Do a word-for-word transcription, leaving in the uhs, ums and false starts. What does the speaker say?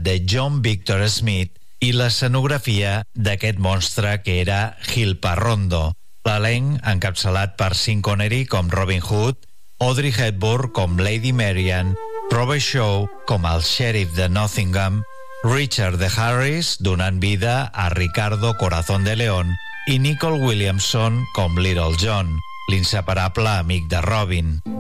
de John Victor Smith i l'escenografia d'aquest monstre que era Gil Parrondo. L'elenc, encapçalat per Sean Connery com Robin Hood, Audrey Hepburn com Lady Marian, Robert Shaw com el xèrif de Nottingham, Richard de Harris donant vida a Ricardo Corazón de León i Nicole Williamson com Little John, l'inseparable amic de Robin.